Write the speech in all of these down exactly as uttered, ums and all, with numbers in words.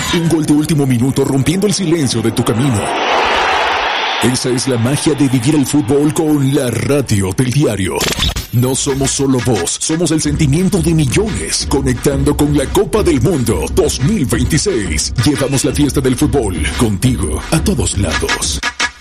Un gol de último minuto rompiendo el silencio de tu camino. Esa es la magia de vivir el fútbol con la radio del diario. No somos solo voz, somos el sentimiento de millones, conectando con la Copa del Mundo dos mil veintiséis. Llevamos la fiesta del fútbol contigo a todos lados.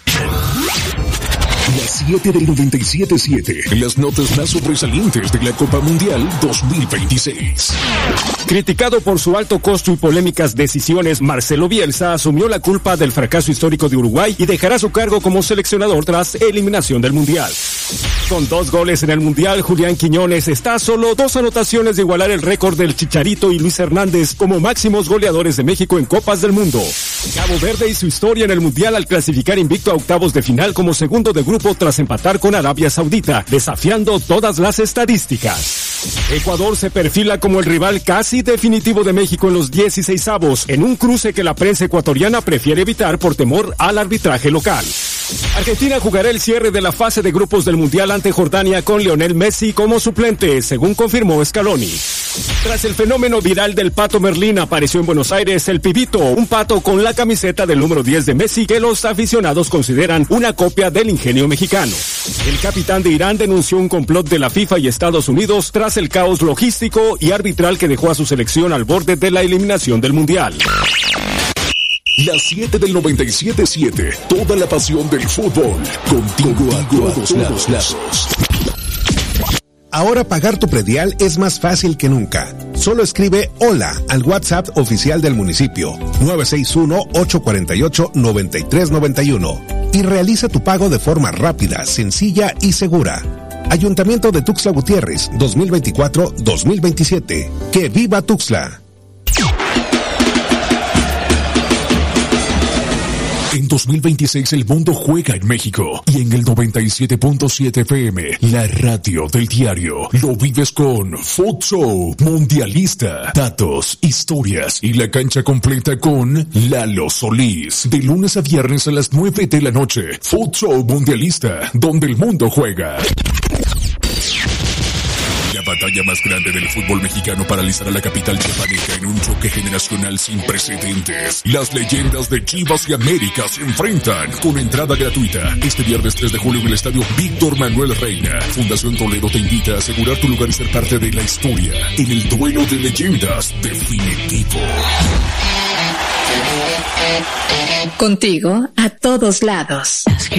Las siete del noventa y siete punto siete, las notas más sobresalientes de la Copa Mundial dos mil veintiséis. Criticado por su alto costo y polémicas decisiones, Marcelo Bielsa asumió la culpa del fracaso histórico de Uruguay y dejará su cargo como seleccionador tras eliminación del Mundial. Con dos goles en el Mundial, Julián Quiñones está a solo dos anotaciones de igualar el récord del Chicharito y Luis Hernández como máximos goleadores de México en Copas del Mundo. Cabo Verde y su historia en el Mundial al clasificar invicto a octavos de final como segundo de grupo tras empatar con Arabia Saudita, desafiando todas las estadísticas. Ecuador se perfila como el rival casi definitivo de México en los dieciseisavos, en un cruce que la prensa ecuatoriana prefiere evitar por temor al arbitraje local. Argentina jugará el cierre de la fase de grupos del Mundial ante Jordania con Lionel Messi como suplente, según confirmó Scaloni. Tras el fenómeno viral del Pato Merlín, apareció en Buenos Aires el Pibito, un pato con la camiseta del número diez de Messi que los aficionados consideran una copia del ingenio mexicano. El capitán de Irán denunció un complot de la FIFA y Estados Unidos tras el caos logístico y arbitral que dejó a su selección al borde de la eliminación del Mundial. Las siete del noventa y siete punto siete, toda la pasión del fútbol, contigo, contigo a todos, a todos lados. Ahora pagar tu predial es más fácil que nunca. Solo escribe hola al WhatsApp oficial del municipio nueve seis uno, ocho cuatro ocho, nueve tres nueve uno y realiza tu pago de forma rápida, sencilla y segura. Ayuntamiento de Tuxtla Gutiérrez, dos mil veinticuatro a dos mil veintisiete. ¡Que viva Tuxtla! En dos mil veintiséis el mundo juega en México y en el noventa y siete punto siete F M, la radio del diario, lo vives con Futsal Mundialista. Datos, historias y la cancha completa con Lalo Solís. De lunes a viernes a las nueve de la noche. Futsal Mundialista, donde el mundo juega. La batalla más grande del fútbol mexicano paralizará la capital chiapaneca en un choque generacional sin precedentes. Las leyendas de Chivas y América se enfrentan con entrada gratuita este viernes tres de julio en el estadio Víctor Manuel Reina. Fundación Toledo te invita a asegurar tu lugar y ser parte de la historia en el duelo de leyendas definitivo. Contigo a todos lados.